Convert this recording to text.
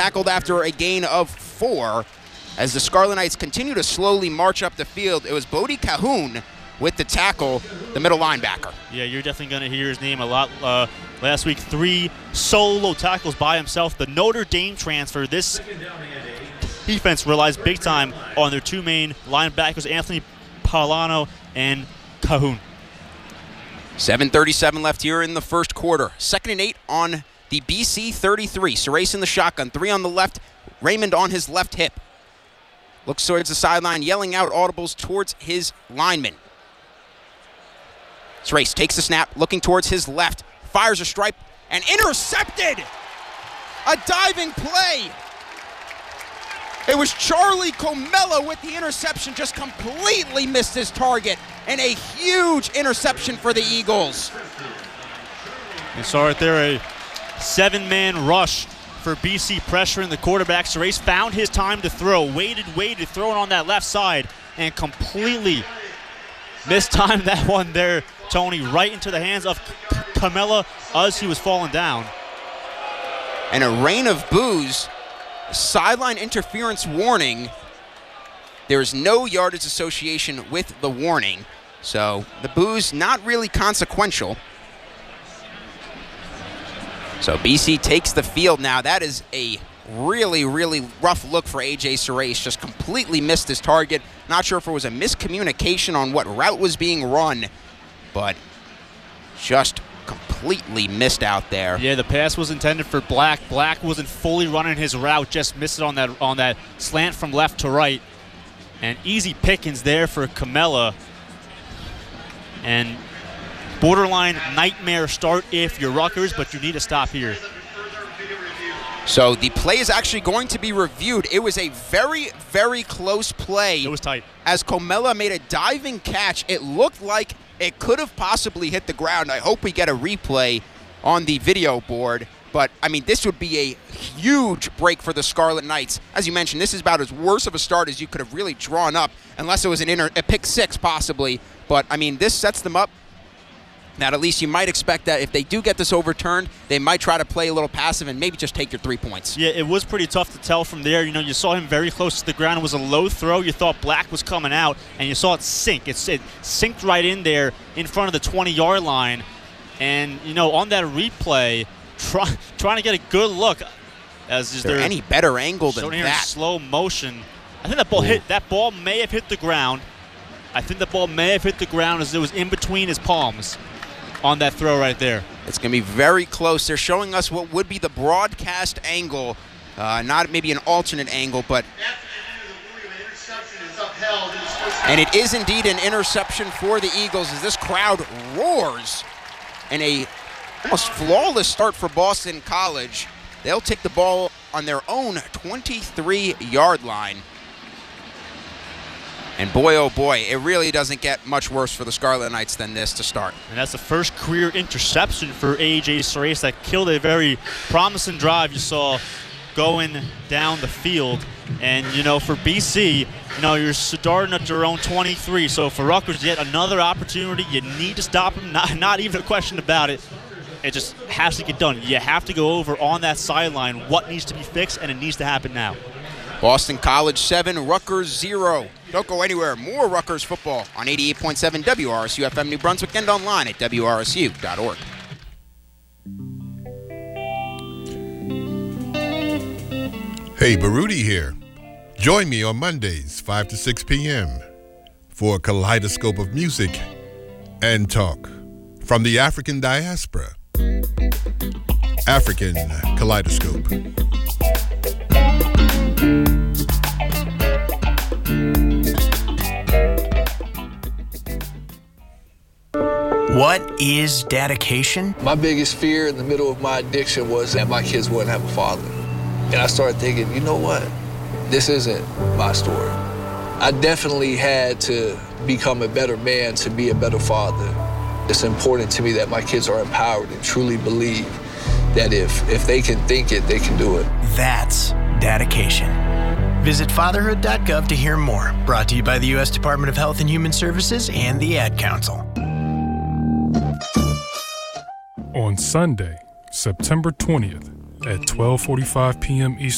tackled after a gain of 4. As the Scarlet Knights continue to slowly march up the field, it was Bodie Cahoon with the tackle, the middle linebacker. Yeah, you're definitely going to hear his name a lot. Last week, 3 solo tackles by himself. The Notre Dame transfer, this defense relies big time on their 2 main linebackers, Anthony Paolano and Cahoon. 7:37 left here in the first quarter. 2nd and 8 on the BC 33. Surace in the shotgun, 3 on the left, Raymond on his left hip. Looks towards the sideline, yelling out audibles towards his lineman. Surace takes the snap, looking towards his left, fires a stripe, and intercepted! A diving play! It was Charlie Comella with the interception, just completely missed his target, and a huge interception for the Eagles. You saw right there a 7-man rush for BC pressuring the quarterback. Surace found his time to throw, waited, throwing on that left side, and completely mistimed that one there, Tony, right into the hands of Comella as he was falling down. And a rain of boos. Sideline interference warning. There's no yardage association with the warning, so the boos not really consequential. So BC takes the field now. That is a really, really rough look for A.J. Surace. Just completely missed his target. Not sure if it was a miscommunication on what route was being run, but just completely missed out there. Yeah, the pass was intended for Black. Black wasn't fully running his route, just missed it on that slant from left to right. And easy pickings there for Comella. And borderline nightmare start if you're Rutgers, but you need to stop here. So the play is actually going to be reviewed. It was a very, very close play. It was tight. As Comella made a diving catch, it looked like it could have possibly hit the ground. I hope we get a replay on the video board. But, I mean, this would be a huge break for the Scarlet Knights. As you mentioned, this is about as worse of a start as you could have really drawn up, unless it was a pick 6 possibly. But, I mean, this sets them up. Now, at least you might expect that if they do get this overturned, they might try to play a little passive and maybe just take your 3 points. Yeah, it was pretty tough to tell from there. You know, you saw him very close to the ground. It was a low throw. You thought Black was coming out, and you saw it sink. It sinked right in there in front of the 20-yard line. And, you know, on that replay, trying to get a good look. Is there any better angle than here that? In slow motion. I think that ball may have hit the ground. I think the ball may have hit the ground as it was in between his palms on that throw right there. It's going to be very close. They're showing us what would be the broadcast angle, not maybe an alternate angle, but... And it is indeed an interception for the Eagles as this crowd roars in a almost flawless start for Boston College. They'll take the ball on their own 23-yard line. And boy, oh boy, it really doesn't get much worse for the Scarlet Knights than this to start. And that's the first career interception for A.J. Surace that killed a very promising drive you saw going down the field. And, you know, for BC, you know, you're starting at your own 23. So for Rutgers, yet another opportunity. You need to stop them, not even a question about it. It just has to get done. You have to go over on that sideline what needs to be fixed, and it needs to happen now. Boston College 7, Rutgers 0. Don't go anywhere. More Rutgers football on 88.7 WRSU FM New Brunswick and online at WRSU.org. Hey, Baruti here. Join me on Mondays, 5 to 6 p.m. for a kaleidoscope of music and talk from the African diaspora. African Kaleidoscope. What is dedication? My biggest fear in the middle of my addiction was that my kids wouldn't have a father. And I started thinking, you know what? This isn't my story. I definitely had to become a better man to be a better father. It's important to me that my kids are empowered and truly believe that if they can think it, they can do it. That's dedication. Visit fatherhood.gov to hear more. Brought to you by the U.S. Department of Health and Human Services and the Ad Council. On Sunday, September 20th at 12:45 p.m. Eastern